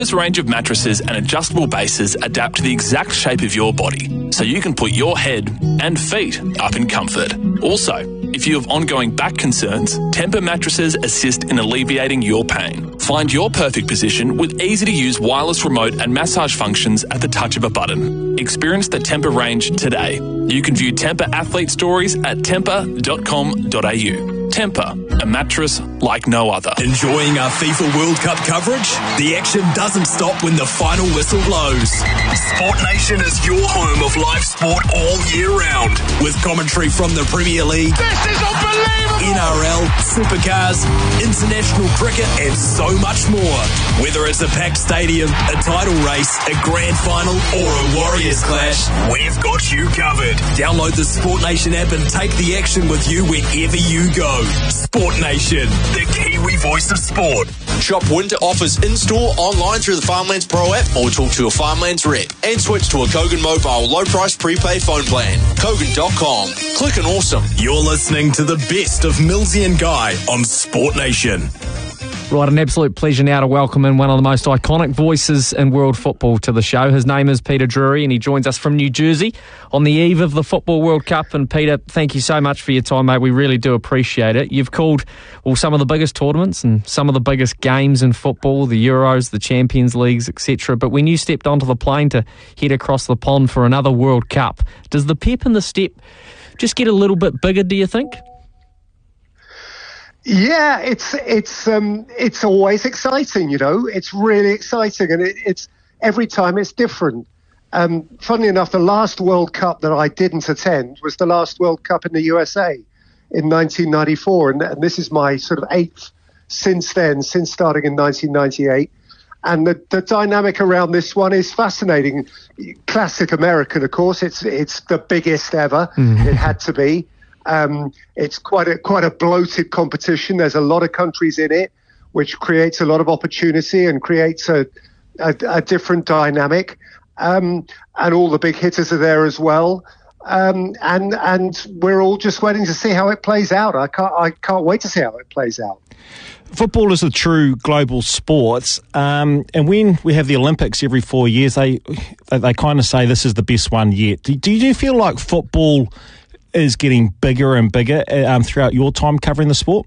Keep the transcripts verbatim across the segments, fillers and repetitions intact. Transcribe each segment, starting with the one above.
This range of mattresses and adjustable bases adapt to the exact shape of your body, so you can put your head and feet up in comfort. Also, if you have ongoing back concerns, Tempur mattresses assist in alleviating your pain. Find your perfect position with easy-to-use wireless remote and massage functions at the touch of a button. Experience the Tempur range today. You can view Tempur athlete stories at tempur dot com dot a u. Tempur, a mattress like no other. Enjoying our FIFA World Cup coverage? The action doesn't stop when the final whistle blows. Sport Nation is your home of live sport all year round, with commentary from the Premier League, this is unbelievable, N R L, Supercars, international cricket, and so much more. Whether it's a packed stadium, a title race, a grand final, or a Warriors clash, we've got you covered. Download the Sport Nation app and take the action with you wherever you go. Sport Nation, the Kiwi voice of sport. Shop winter offers in-store, online through the Farmlands Pro app, or talk to a Farmlands rep. And switch to a Kogan Mobile low-price prepaid phone plan. Kogan dot com. Click and awesome. You're listening to the best of Millsy and Guy on Sport Nation. Right, an absolute pleasure now to welcome in one of the most iconic voices in world football to the show. His name is Peter Drury, and he joins us from New Jersey on the eve of the Football World Cup. And Peter, thank you so much for your time, mate. We really do appreciate it. You've called well some of the biggest tournaments and some of the biggest games in football, the Euros, the Champions Leagues, et cetera. But when you stepped onto the plane to head across the pond for another World Cup, does the pep in the step just get a little bit bigger, do you think? Yeah, it's it's um it's always exciting, you know. It's really exciting, and it, it's every time it's different. Um, funnily enough, the last World Cup that I didn't attend was the last World Cup in the U S A in nineteen ninety-four, and, and this is my sort of eighth since then, since starting in nineteen ninety-eight. And the, the dynamic around this one is fascinating. Classic American, of course. It's it's the biggest ever. Mm-hmm. It had to be. Um, it's quite a quite a bloated competition. There's a lot of countries in it, which creates a lot of opportunity and creates a a, a different dynamic. Um, and all the big hitters are there as well. Um, and and we're all just waiting to see how it plays out. I can't I can't wait to see how it plays out. Football is a true global sport, um, and when we have the Olympics every four years, they they, they kind of say this is the best one yet. Do, do you feel like football is getting bigger and bigger um, throughout your time covering the sport?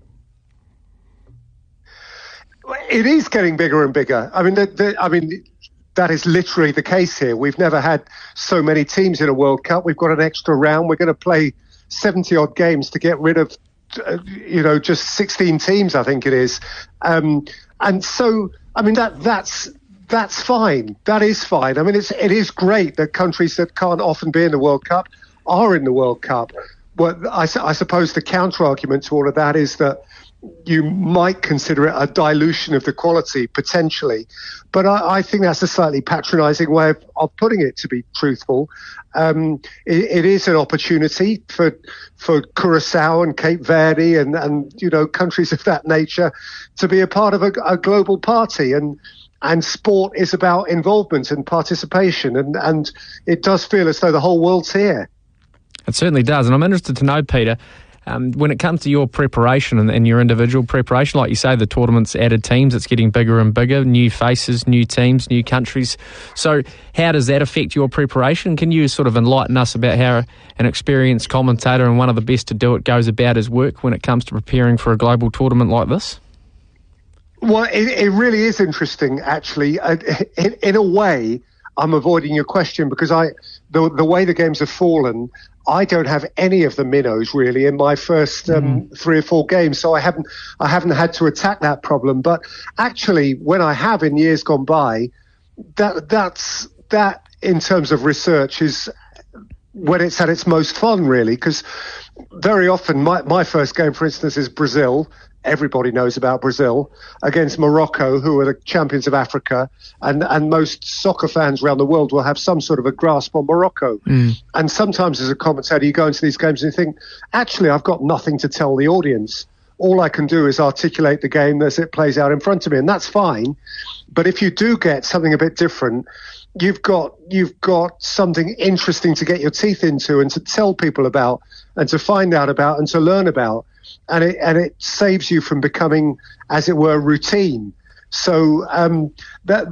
It is getting bigger and bigger. I mean, the, the, I mean, that is literally the case here. We've never had so many teams in a World Cup. We've got an extra round. We're going to play seventy odd games to get rid of, uh, you know, just sixteen teams, I think it is. Um, and so, I mean, that that's that's fine. That is fine. I mean, it's it is great that countries that can't often be in the World Cup are in the World Cup. Well, I, I suppose the counter-argument to all of that is that you might consider it a dilution of the quality, potentially. But I, I think that's a slightly patronising way of, of putting it, to be truthful. Um, it, it is an opportunity for for Curacao and Cape Verde and, and you know, countries of that nature to be a part of a, a global party. And And sport is about involvement and participation. And, and it does feel as though the whole world's here. It certainly does. And I'm interested to know, Peter, um, when it comes to your preparation and, and your individual preparation, like you say, the tournament's added teams, it's getting bigger and bigger, new faces, new teams, new countries. So how does that affect your preparation? Can you sort of enlighten us about how an experienced commentator and one of the best to do it goes about his work when it comes to preparing for a global tournament like this? Well, it, it really is interesting, actually. Uh, in, in a way, I'm avoiding your question because I, the, the way the games have fallen, I don't have any of the minnows really in my first um, mm. three or four games, so I haven't I haven't had to attack that problem. But actually, when I have in years gone by, that that's that in terms of research is when it's at its most fun, really, because very often my my first game, for instance, is Brazil. Everybody knows about Brazil against Morocco, who are the champions of Africa, and, and most soccer fans around the world will have some sort of a grasp on Morocco. Mm. And sometimes as a commentator, you go into these games and you think, actually, I've got nothing to tell the audience. All I can do is articulate the game as it plays out in front of me, and that's fine. But if you do get something a bit different, you've got you've got something interesting to get your teeth into and to tell people about and to find out about and to learn about. And it and it saves you from becoming, as it were, routine. So um, that